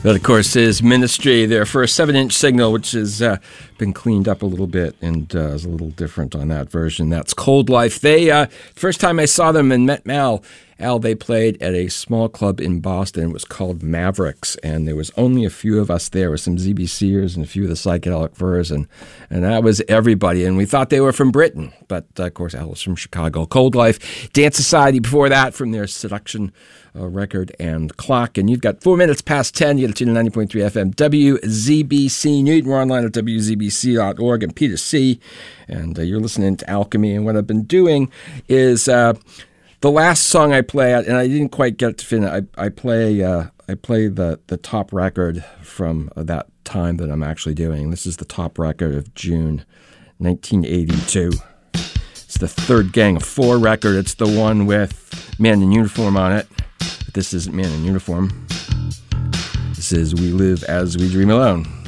That, of course, is Ministry, their first 7-inch single, which has been cleaned up a little bit and is a little different on that version. That's Cold Life. They, first time I saw them and met Al, they played at a small club in Boston. It was called Mavericks, and there was only a few of us there with some ZBCers and a few of the Psychedelic Furs, and that was everybody. And we thought they were from Britain, but, of course, Al was from Chicago. Cold Life, Dance Society before that from their Seduction record and Clock. And you've got 4 minutes past 10. You got to tune in 90.3 FM, WZBC Newton. We're online at WZBC.org. And Peter C. And you're listening to Alchemy. And what I've been doing is the last song I play, and I didn't quite get to finish. I play the top record from that time that I'm actually doing. This is the top record of June 1982. It's the Third Gang of Four record. It's the one with Man in Uniform on it. But this isn't Man in Uniform. This is We Live As We Dream Alone.